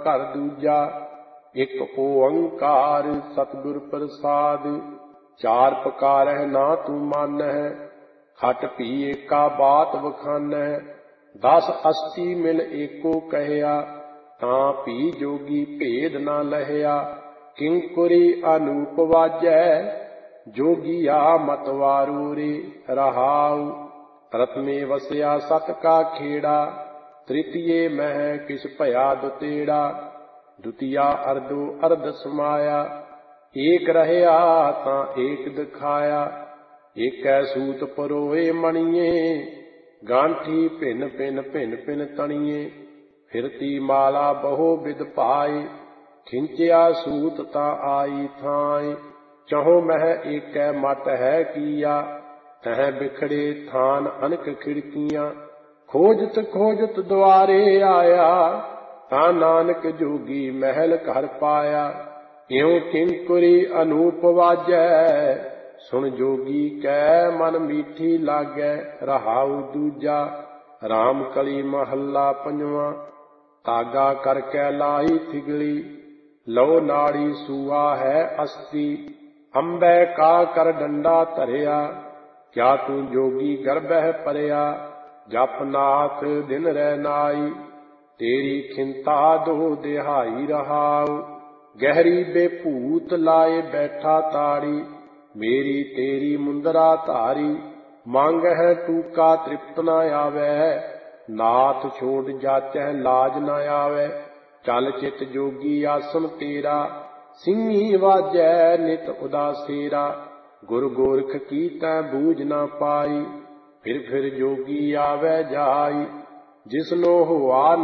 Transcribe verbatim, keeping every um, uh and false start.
ਘਰ ਦੂਜਾ। ਇੱਕ ਓੰਕਾਰ ਸਤਿਗੁਰ ਪ੍ਰਸਾਦ, ਚਾਰ ਪਕਾਰਹਿ ਨਾ ਤੂੰ ਮਾਨਹਿ। ਖਟ ਭੀ ਏਕਾ ਬਾਤ ਵਖਾਨਹਿ, ਦਸ ਅਸਤੀ ਮਿਲ ਏਕੋ ਕਹਿਆ। ਤਾਂ ਭੀ ਜੋਗੀ ਭੇਦ ਨਾ ਲਹਿਆ, ਕਿੰਕੁਰੀ ਅਨੂਪ ਵਾਜੈ। ਜੋਗੀਆ ਮਤਵਾਰੂ ਰੇ ਰਹਾਉ, ਪ੍ਰਥਮੇ ਵਸਿਆ ਸਤ ਕਾ ਖੇੜਾ। ਤ੍ਰਿਤੀਏ ਮਹਿ ਕਿਛ ਭਇਆ ਦੁਤੇੜਾ, ਦੁਤੀਆ ਅਰਧੋ ਅਰਧ ਸਮਾਇਆ। ਏਕ ਰਹਿਆ ਤਾਂ ਏਕ ਦਿਖਾਇਆ, ਏਕੈ ਸੂਤ ਪਰੋਏ ਮਣੀਏ। ਗਾਂਠੀ ਭਿੰਨ ਭਿੰਨ ਭਿੰਨ ਭਿੰਨ ਤਣੀਏ, ਫਿਰਤੀ ਮਾਲਾ ਬਹੁ ਬਿਧ ਭਾਏ। ਖਿੰਚਿਆ ਸੂਤ ਤਾਂ ਆਈ ਥਾਏ, ਚਹੁ ਮਹਿ ਏਕੈ ਮਟ ਹੈ ਕੀਆ। ਤਹਿ ਬਿਖੜੇ ਥਾਨ ਅਨਕ ਖਿੜਕੀਆਂ, ਖੋਜਤ ਖੋਜਤ ਦੁਆਰੇ ਆਇਆ। ਤਾਂ ਨਾਨਕ ਜੋਗੀ ਮਹਿਲ ਘਰ ਪਾਇਆ, ਇਉ ਕਿੰਕੁਰੀ ਅਨੂਪ ਵਾਜੈ। ਸੁਣ ਜੋਗੀ ਕੈ ਮਨ ਮੀਠੀ ਲਾਗੈ, ਰਹਾਉ ਦੂਜਾ। ਰਾਮ ਕਲੀ ਮਹੱਲਾ ਪੰਜਵਾਂ। ਤਾਗਾ ਕਰਕੇ ਲਾਈ ਥਿਗਲੀ, ਲਉ ਨਾੜੀ ਸੂਆ ਹੈ ਅਸਤੀ। ਅੰਬੈ ਕਾ ਕਰ ਡੰਡਾ ਧਰਿਆ, ਕਿਆ ਤੂੰ ਜੋਗੀ ਗਰਭਹਿ ਪਰਿਆ। ਜਪ ਨਾਥ ਦਿਨ ਰਹਿ ਨਾਈ, ਤੇਰੀ ਖਿੰਤਾ ਦੋ ਦਿਹਾਈ ਰਹਾਉ। ਗਹਿਰੀ ਬੇਭੂਤ ਲਾਏ ਬੈਠਾ ਤਾੜੀ, ਮੇਰੀ ਤੇਰੀ ਮੁੰਦਰਾ ਧਾਰੀ। ਮੰਗਹਿ ਟੂਕਾ ਤ੍ਰਿਪਤ ਨ ਆਵੈ, ਨਾਥ ਛੋਡ ਜਾਚਹਿ ਲਾਜ ਨ ਆਵੈ। ਚਲ ਚਿਤ ਜੋਗੀ ਆਸਨ ਤੇਰਾ, ਸਿੰਘੀ ਵਾਜੈ ਨਿਤ ਉਦਾਸੇਰਾ। ਗੁਰ ਗੋਰਖ ਕੀ ਤੈ ਬੂਝ ਨ ਪਾਈ, ਫਿਰ ਫਿਰ ਜੋਗੀ ਆਵੈ ਜਾਈ। ਜਿਸਨੋ ਹੋਆ